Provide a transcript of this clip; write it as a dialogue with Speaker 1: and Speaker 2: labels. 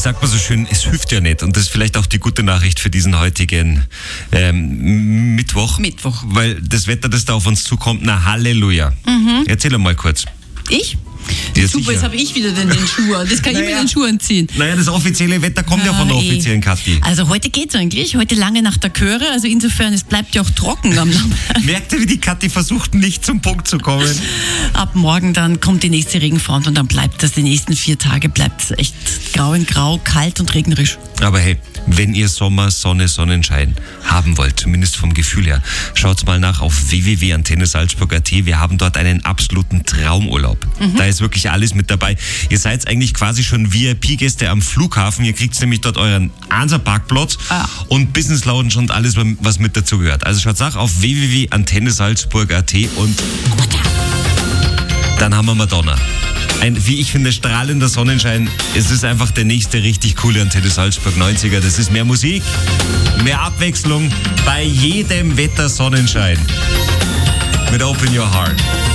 Speaker 1: sag mal so schön, es hilft ja nicht. Und das ist vielleicht auch die gute Nachricht für diesen heutigen Mittwoch. Weil das Wetter, das da auf uns zukommt, na Halleluja. Erzähl mal kurz.
Speaker 2: Ich?
Speaker 1: Ja,
Speaker 2: super,
Speaker 1: sicher.
Speaker 2: jetzt habe ich wieder den Schuh an. Das kann ich mit den Schuhen ziehen.
Speaker 1: Naja, das offizielle Wetter kommt ja von der offiziellen Kathi.
Speaker 2: Also heute geht's eigentlich. Heute lange nach der Chöre. Also insofern, es bleibt ja auch trocken am Nachmittag.
Speaker 1: Merkt ihr, wie die Kathi versucht, nicht zum Punkt zu kommen?
Speaker 2: Ab morgen dann kommt die nächste Regenfront und dann bleibt das die nächsten 4 Tage bleibt echt grau in grau, kalt und regnerisch.
Speaker 1: Aber hey, wenn ihr Sommer, Sonne, Sonnenschein haben wollt, zumindest vom Gefühl her, schaut mal nach auf www.antennesalzburg.at. Wir haben dort einen absoluten Traumurlaub. Da ist wirklich alles mit dabei. Ihr seid eigentlich quasi schon VIP-Gäste am Flughafen. Ihr kriegt nämlich dort euren Ansa-Parkplatz und Business Lounge und alles, was mit dazu gehört. Also schaut nach auf www.antennesalzburg.at und dann haben wir Madonna. Ein, wie ich finde, strahlender Sonnenschein. Es ist einfach der nächste richtig coole Antenne Salzburg 90er. Das ist mehr Musik, mehr Abwechslung bei jedem Wetter Sonnenschein. Mit Open Your Heart.